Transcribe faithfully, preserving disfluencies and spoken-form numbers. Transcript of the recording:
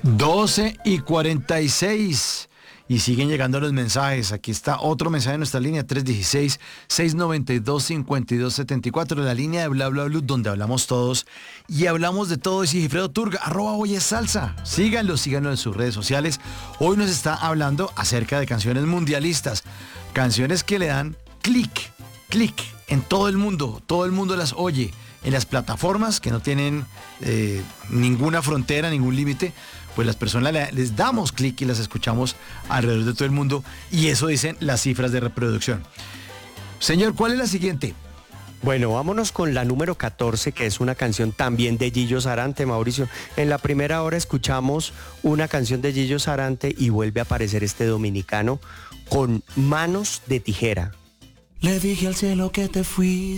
doce y cuarenta y seis. Y siguen llegando los mensajes. Aquí está otro mensaje en nuestra línea, tres uno seis, seis nueve dos, cinco dos siete cuatro, la línea de Bla Bla Blue, donde hablamos todos y hablamos de todo. Y Sigifredo Turga, arroba Hoy es Salsa. Síganlo, síganlo en sus redes sociales. Hoy nos está hablando acerca de canciones mundialistas. Canciones que le dan clic, clic en todo el mundo. Todo el mundo las oye en las plataformas que no tienen eh, ninguna frontera, ningún límite. Pues las personas les damos clic y las escuchamos alrededor de todo el mundo, y eso dicen las cifras de reproducción. Señor, ¿cuál es la siguiente? Bueno, vámonos con la número catorce, que es una canción también de Gillo Sarante, Mauricio. En la primera hora escuchamos una canción de Gillo Sarante y vuelve a aparecer este dominicano con Manos de Tijera. Le dije al cielo que te fui.